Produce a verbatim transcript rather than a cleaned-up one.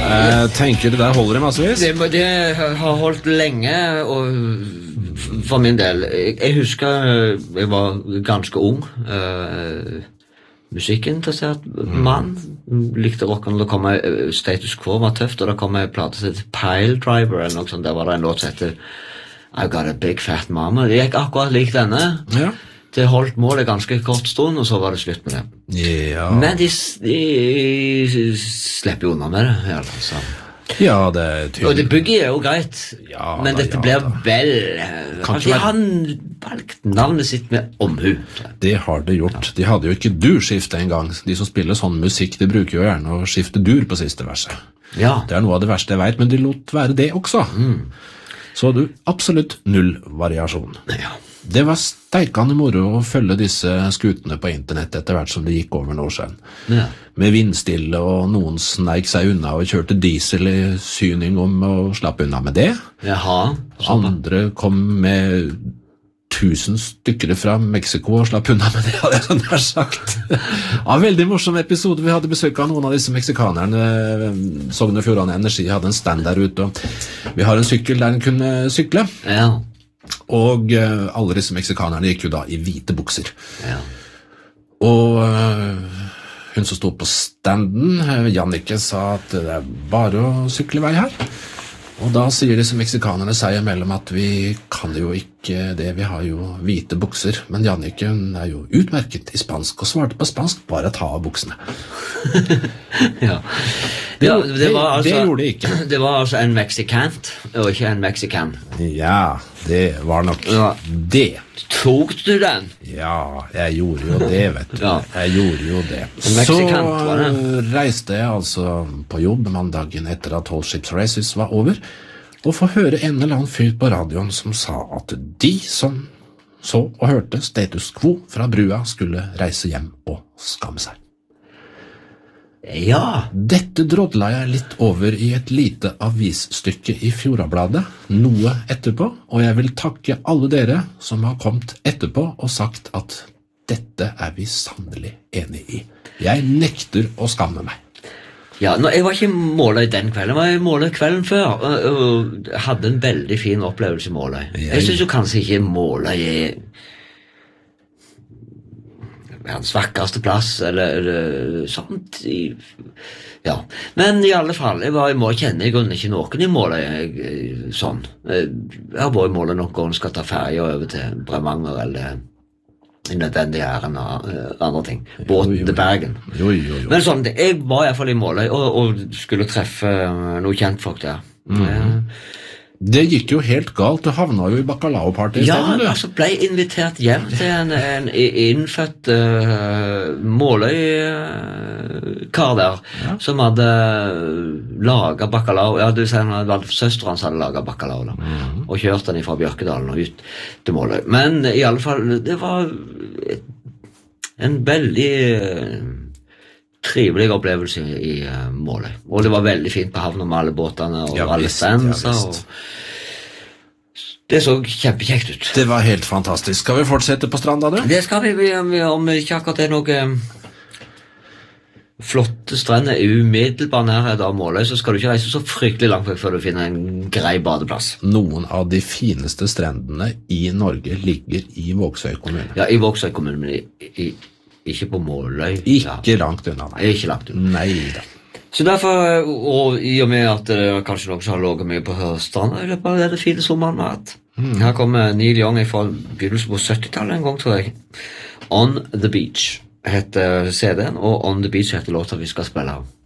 Jeg tenker det der holder i massevis. Det, det har holdt lenge, og for min del. Jeg, jeg husker jeg var ganske ung, uh, musikkinteressert mann. Likte rocken, da kom jeg, Status Quo var tøft, og da kom jeg plate til Pile Driver, eller noe sånt. Der var det en låt som heter I Got a Big Fat Mama. Det gikk akkurat lik denne. Ja. Det holdt målet ganske kort stund, og så var det slutt med det. Ja. Men de, de slipper jo unna med det, i alle fall. Ja, det er tydelig. Og det bygget er jo greit, ja, men da, dette ja, blir da. vel... Kanskje de har valgt navnet sitt med omhu. Det har det gjort. De hadde jo ikke durskifte en gang. De som spiller sånn musikk, de bruker jo gjerne å skifte dur på siste verset. Ja. Det er noe av det verste jeg vet, men de lot være det også. Mm. Så du, absolutt null variasjon. Ja. Det var steikende moro å følge disse skutene på internett etter hvert som det gikk over Nordsjøen. Ja. Med vindstille, og noen sneik seg unna og kjørte diesel i syning om å slappe unna med det. Jaha. Andre kom med tusen stykker fra Mexico og slapp unna med det, hadde jeg sånn her sagt. Ja, veldig morsom episode. Vi hadde besøk av noen av disse meksikanerne. Sogne Fjordane Energi hadde en stand der ute, og vi har en sykkel der den kunne sykle. Ja. Og uh, alle disse meksikanerne gikk jo da i hvite bukser. Ja. Og uh, hun som stod på standen, uh, Jannike, sa at det er bare å sykle vei her. Og da sier disse meksikanerne seg imellom at vi kan jo ikke det, vi har jo hvite bukser. Men Jannike, hun er jo utmerket i spansk, og svarte på spansk, bare ta av buksene. Ja. Det, Ja, det, det, var altså, det gjorde de ikke. Det var altså en meksikant, og ikke en meksikan. Ja, det var nok Ja. det. Tok du den? Ja, jeg gjorde jo det, vet du. Ja. Jeg gjorde jo det. En meksikant, Så var det? øh, reiste jeg altså på jobb mandagen etter at Tall Ships Races var over, og få høre en eller annen fyr på radioen som sa at de som så og hørte Status Quo fra brua skulle reise hjem og skamme seg. Ja. Dette drodla jeg litt over i et lite avisstykke i Fjordabladet, noe etterpå, og jeg vil takke alle dere som har kommet etterpå og sagt at dette er vi sannelig enige i. Jeg nekter å skamme meg. Ja, nå, jeg var ikke i Måløy den kvelden, jeg var i Måløy kvelden før, og, og hadde en veldig fin opplevelse i Måløy. Jeg, jeg synes jo kanskje ikke Måløy er verdens vakreste plass, eller, eller sånt. I, ja, men i alle fall, jeg var i Måløy, kjenner jeg grunnen ikke noen i Måløy, jeg, sånn. Jeg har vært i Måløy noen ganger, skal ta ferie over til Bremanger, eller nødvendig æren av uh, andre ting. Båten til Bergen. Jo, jo, jo. Men sånn, jeg var i hvert fall i Måløy, og, og skulle treffe uh, noen kjentfolk der. Mm-hmm. Det gikk jo helt galt, du havna jo i bacalao-party i Ja, stedet, du. altså ble invitert hjem til en, en innfødt uh, Måløy-kar der, Ja. som hadde laget bacalao. Ja, du sier det var søsteren som hadde laget bacalao da, Mhm. og kjørte den fra Bjørkedalen og ut til Måløy. Men i alle fall, det var en veldig uh, trivelig opplevelse i, i uh, Måløy. Og det var veldig fint på havnen med alle båtene og Ja, alle visst, ja, stanser. visst. Og det så kjempekjekt ut. Det var helt fantastisk. Skal vi fortsette på stranda, du? Det skal vi, vi- vi- om ikke akkurat det er noe um, flotte strender i umiddelbar nærhet av Måløy, så skal du ikke reise så fryktelig langt før du finner en grei badeplass. Noen av de fineste strendene i Norge ligger i Vågsøy kommune. Ja, i Vågsøy kommune, men i, i, ikke på Måløy. Ikke langt unna, Ja, nei. ikke langt unna. Nei da. Så derfor, og i og med at det er kanskje noen som har låget mye på stranda i løpet av denne fine sommeren vi har hatt. Her kommer Neil Young fra begynnelsen på syttitallet en gang, tror jeg. On the Beach heter C D-en, og On the Beach heter låta vi skal spille av.